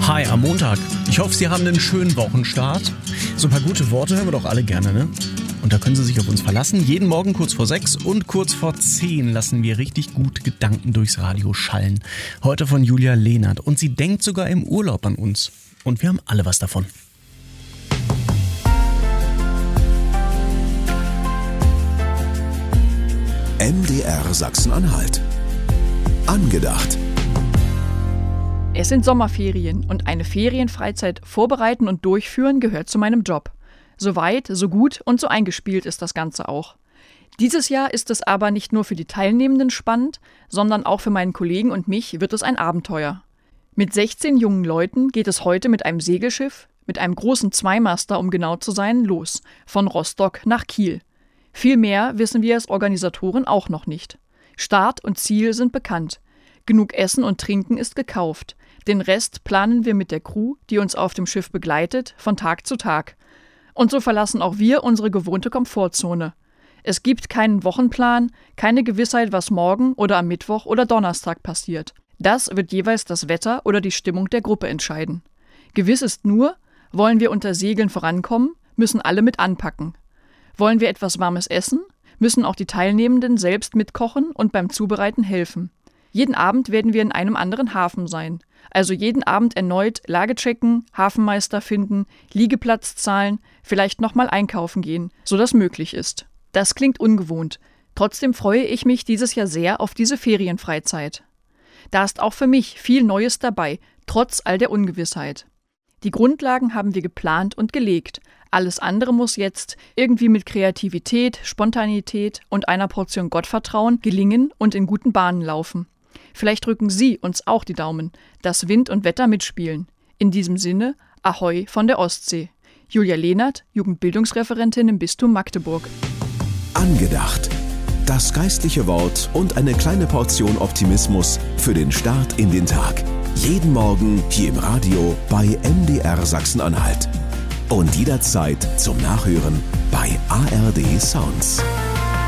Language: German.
Hi, am Montag. Ich hoffe, Sie haben einen schönen Wochenstart. So ein paar gute Worte hören wir doch alle gerne, ne? Und da können Sie sich auf uns verlassen. Jeden Morgen kurz vor 6 und kurz vor 10 lassen wir richtig gut Gedanken durchs Radio schallen. Heute von Julia Lehnert. Und sie denkt sogar im Urlaub an uns. Und wir haben alle was davon. MDR Sachsen-Anhalt. Angedacht. Es sind Sommerferien und eine Ferienfreizeit vorbereiten und durchführen gehört zu meinem Job. So weit, so gut und so eingespielt ist das Ganze auch. Dieses Jahr ist es aber nicht nur für die Teilnehmenden spannend, sondern auch für meinen Kollegen und mich wird es ein Abenteuer. Mit 16 jungen Leuten geht es heute mit einem Segelschiff, mit einem großen Zweimaster, um genau zu sein, los, von Rostock nach Kiel. Viel mehr wissen wir als Organisatoren auch noch nicht. Start und Ziel sind bekannt. Genug Essen und Trinken ist gekauft. Den Rest planen wir mit der Crew, die uns auf dem Schiff begleitet, von Tag zu Tag. Und so verlassen auch wir unsere gewohnte Komfortzone. Es gibt keinen Wochenplan, keine Gewissheit, was morgen oder am Mittwoch oder Donnerstag passiert. Das wird jeweils das Wetter oder die Stimmung der Gruppe entscheiden. Gewiss ist nur, wollen wir unter Segeln vorankommen, müssen alle mit anpacken. Wollen wir etwas Warmes essen, müssen auch die Teilnehmenden selbst mitkochen und beim Zubereiten helfen. Jeden Abend werden wir in einem anderen Hafen sein. Also jeden Abend erneut Lage checken, Hafenmeister finden, Liegeplatz zahlen, vielleicht nochmal einkaufen gehen, so das möglich ist. Das klingt ungewohnt. Trotzdem freue ich mich dieses Jahr sehr auf diese Ferienfreizeit. Da ist auch für mich viel Neues dabei, trotz all der Ungewissheit. Die Grundlagen haben wir geplant und gelegt. Alles andere muss jetzt irgendwie mit Kreativität, Spontanität und einer Portion Gottvertrauen gelingen und in guten Bahnen laufen. Vielleicht drücken Sie uns auch die Daumen, dass Wind und Wetter mitspielen. In diesem Sinne, Ahoi von der Ostsee. Julia Lehnert, Jugendbildungsreferentin im Bistum Magdeburg. Angedacht. Das geistliche Wort und eine kleine Portion Optimismus für den Start in den Tag. Jeden Morgen hier im Radio bei MDR Sachsen-Anhalt. Und jederzeit zum Nachhören bei ARD Sounds.